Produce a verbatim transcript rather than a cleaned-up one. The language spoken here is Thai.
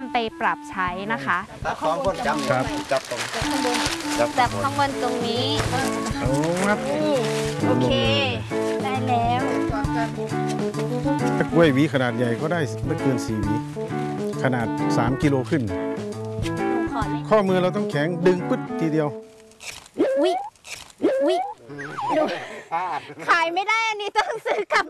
ำไปปรับใช้นะคะถ้าสองคนจับครับจับตรงจับข้างบนตรงนี้โอ้ครับโอเค ได้แล้วถ้ากล้วยหวีขนาดใหญ่ก็ได้ไม่เกินสี่หวีขนาดสามกิโลขึ้นหนูขอเล่นข้อมือเราต้องแข็งดึงปึ๊ดทีเดียววิวิดูขายไม่ได้อันนี้ต้องซื้อกลับ